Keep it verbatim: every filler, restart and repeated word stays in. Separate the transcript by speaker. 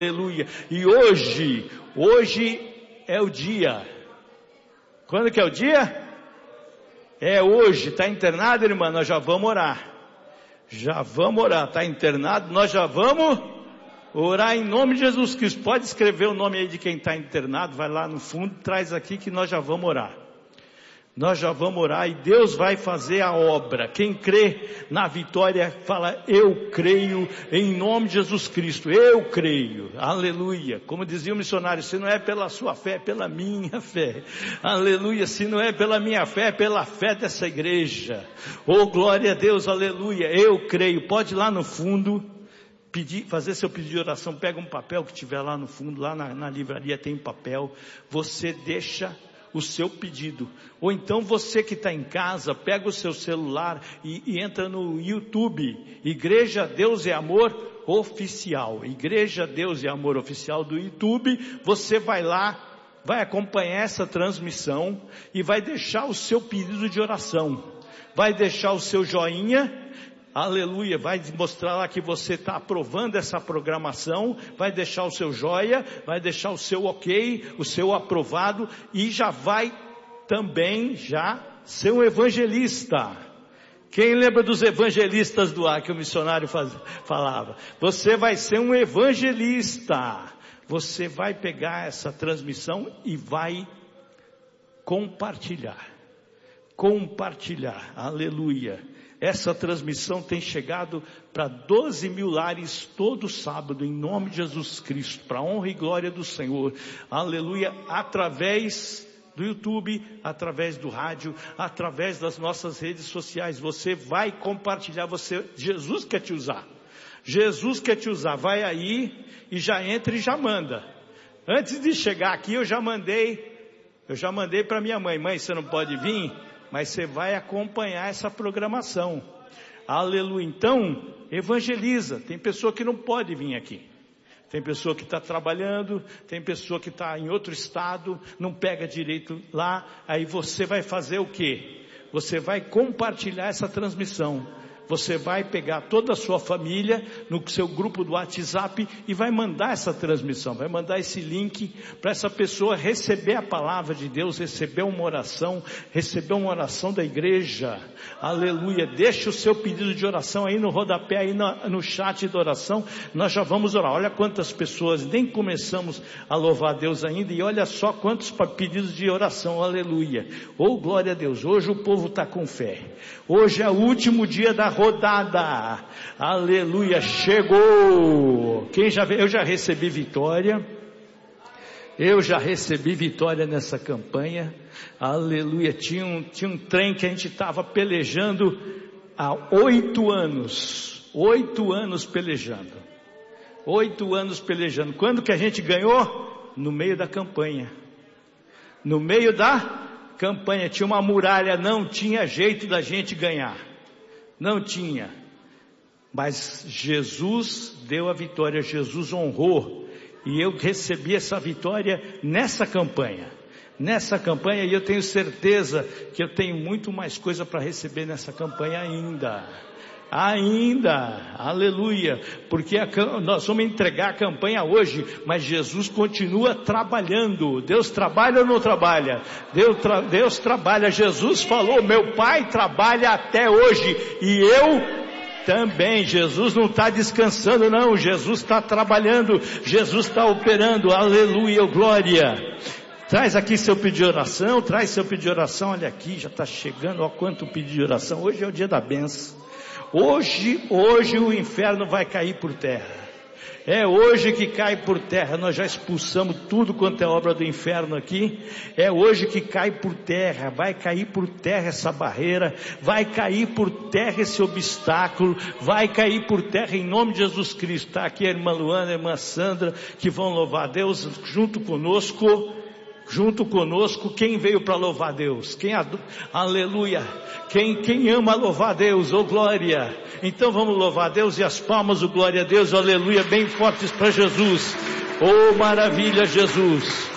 Speaker 1: Aleluia. E hoje, hoje é o dia. Quando que é o dia? É hoje. Está internado, irmã? Nós já vamos orar. Já vamos orar. Está internado? Nós já vamos orar em nome de Jesus Cristo. Pode escrever o nome aí de quem está internado. Vai lá no fundo, traz aqui que nós já vamos orar. Nós já vamos orar e Deus vai fazer a obra. Quem crê na vitória, fala: eu creio em nome de Jesus Cristo. Eu creio. Aleluia. Como dizia o missionário, se não é pela sua fé, é pela minha fé. Aleluia. Se não é pela minha fé, é pela fé dessa igreja. Oh, glória a Deus. Aleluia. Eu creio. Pode ir lá no fundo, pedir, fazer seu pedido de oração. Pega um papel que tiver lá no fundo, lá na, na livraria tem papel. Você deixa o seu pedido, ou então você que está em casa, pega o seu celular e, e entra no YouTube, Igreja Deus e Amor Oficial, Igreja Deus e Amor Oficial do YouTube. Você vai lá, vai acompanhar essa transmissão e vai deixar o seu pedido de oração, vai deixar o seu joinha, aleluia, vai mostrar lá que você está aprovando essa programação, vai deixar o seu joia, vai deixar o seu ok, o seu aprovado, e já vai também já ser um evangelista. Quem lembra dos evangelistas do ar que o missionário faz, falava? Você vai ser um evangelista. Você vai pegar essa transmissão e vai compartilhar. Compartilhar, aleluia. Essa transmissão tem chegado para doze mil lares todo sábado, em nome de Jesus Cristo, para a honra e glória do Senhor, aleluia, através do YouTube, através do rádio, através das nossas redes sociais. Você vai compartilhar, você, Jesus quer te usar, Jesus quer te usar. Vai aí e já entra e já manda. Antes de chegar aqui eu já mandei, eu já mandei para minha mãe: mãe, você não pode vir? Mas você vai acompanhar essa programação. Aleluia. Então, evangeliza. Tem pessoa que não pode vir aqui. Tem pessoa que está trabalhando, tem pessoa que está em outro estado, não pega direito lá. Aí você vai fazer o quê? Você vai compartilhar essa transmissão. Você vai pegar toda a sua família no seu grupo do WhatsApp e vai mandar essa transmissão, vai mandar esse link para essa pessoa receber a palavra de Deus, receber uma oração, receber uma oração da igreja. Aleluia. Deixa o seu pedido de oração aí no rodapé, aí no, no chat de oração. Nós já vamos orar. Olha quantas pessoas, nem começamos a louvar a Deus ainda, e olha só quantos pedidos de oração. Aleluia. Oh, glória a Deus. Hoje o povo está com fé. Hoje é o último dia da rodada, aleluia, chegou. Quem já veio? Eu já recebi vitória, eu já recebi vitória nessa campanha, aleluia. Tinha um, tinha um trem que a gente estava pelejando há oito anos, oito anos pelejando, oito anos pelejando. Quando que a gente ganhou? No meio da campanha, no meio da campanha, tinha uma muralha, não tinha jeito da gente ganhar. Não tinha, mas Jesus deu a vitória, Jesus honrou, e eu recebi essa vitória nessa campanha, nessa campanha, e eu tenho certeza que eu tenho muito mais coisa para receber nessa campanha ainda, ainda, aleluia, porque a, nós vamos entregar a campanha hoje, mas Jesus continua trabalhando. Deus trabalha ou não trabalha? Deus, tra, Deus trabalha. Jesus falou: meu Pai trabalha até hoje, e eu também. Jesus não está descansando não, Jesus está trabalhando, Jesus está operando, aleluia, glória. Traz aqui seu pedido de oração, traz seu pedido de oração, olha aqui, já está chegando, olha quanto pedido de oração. Hoje é o dia da bênção. Hoje, hoje o inferno vai cair por terra. É hoje que cai por terra. Nós já expulsamos tudo quanto é obra do inferno aqui. É hoje que cai por terra. Vai cair por terra essa barreira. Vai cair por terra esse obstáculo. Vai cair por terra em nome de Jesus Cristo. Está aqui a irmã Luana, a irmã Sandra, que vão louvar a Deus junto conosco. Junto conosco, quem veio para louvar a Deus? Quem, aleluia, quem, quem ama louvar a Deus, oh glória. Então vamos louvar a Deus, e as palmas, oh glória a Deus, aleluia, bem fortes para Jesus. Oh maravilha, Jesus.